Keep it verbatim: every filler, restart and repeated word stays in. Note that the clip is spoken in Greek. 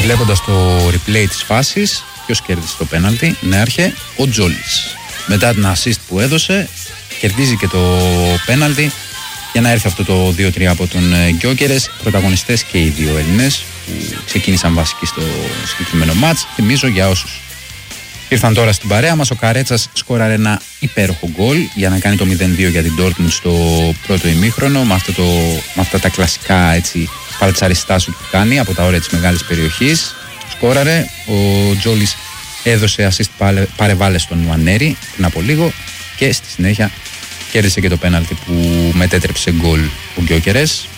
βλέποντας το replay της φάσης, ποιος κέρδισε το πέναλτι? Ναι, άρχε, ο Τζόλης. Μετά την assist που έδωσε, κερδίζει και το πέναλτι για να έρθει αυτό το δύο τρία από τον Γκιόκερες. Πρωταγωνιστές και οι δύο Έλληνες που ξεκίνησαν βασικοί στο συγκεκριμένο μάτς. Θυμίζω για όσους ήρθαν τώρα στην παρέα μας, ο Καρέτσας σκόραρε ένα υπέροχο γκολ για να κάνει το μηδέν δύο για την Dortmund στο πρώτο ημίχρονο, με, αυτό το, με αυτά τα κλασικά έτσι παλτσαριστά σου που κάνει από τα όρια της μεγάλης περιοχής. Σκόραρε, ο Τζόλης έδωσε assist παρεβάλλες στον Νουανέρη πριν από λίγο και στη συνέχεια κέρδισε και το πέναλτι που μετέτρεψε γκολ ο Γκιόκερες.